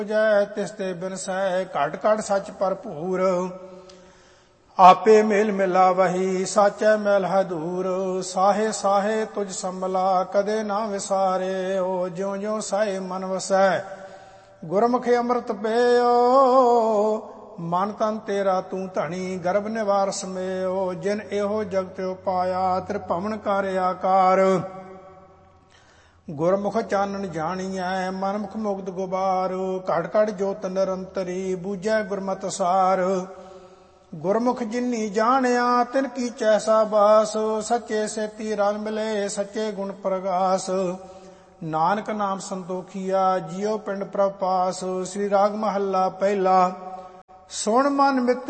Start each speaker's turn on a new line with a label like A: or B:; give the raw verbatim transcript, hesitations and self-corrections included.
A: ਜੈ ਤਿਸ ਤੇ ਬਿਨਸੈ ਘਟ ਘਟ ਸੱਚ ਭਰਪੂਰ। ਆਪੇ ਮੇਲ ਮਿਲਾਵਹੀ ਸਾਚੈ ਮੈਲ ਹੈ ਦੂਰ। ਸਾਹੇ ਸਾਹੇ ਤੁਝ ਸੰਭਲਾ ਕਦੇ ਨਾ ਵਿਸਾਰਿਓ। ਜਿਉ ਜਿਉ ਸਾਏ ਮਨ ਵਸੈ ਗੁਰਮੁਖਿ ਅੰਮ੍ਰਿਤ ਪੀਓ। ਮਨ ਤਨ ਤੇਰਾ ਤੂੰ ਧਣੀ ਗਰਭ ਨਿਵਾਰ ਸਮੇਓ। ਜਿਨ ਇਹੋ ਜਗਤ ਉਪਾਇਆ ਤ੍ਰਿਭਵਨ ਕਰ ਆਕਾਰ। ਗੁਰਮੁਖ ਚਾਨਣ ਜਾਣੀਐ ਮਨਮੁਖ ਮੁਕਤ ਗੁਬਾਰ। ਘਟ ਘਟ ਜੋਤ ਨਿਰੰਤਰੀ ਬੂਝੈ ਗੁਰਮਤਿ ਸਾਰ। ਗੁਰਮੁਖ ਜਿਨੀ ਜਾਣਿਆ ਤਿਨ ਕੀਚੈ ਸਾਬਾਸ। ਸੱਚੇ ਸੇਤੀ ਰਲ ਮਿਲੇ ਸੱਚੇ ਗੁਣ ਪ੍ਰਗਾਸ। ਨਾਨਕ ਨਾਮ ਸੰਤੋਖੀਆ ਜਿਉ ਪਿੰਡ ਪ੍ਰਭ ਪਾਸ। ਸ੍ਰੀ ਰਾਗ ਮਹੱਲਾ ਪਹਿਲਾ। ਸੁਣ ਮਨ ਮਿੱਤ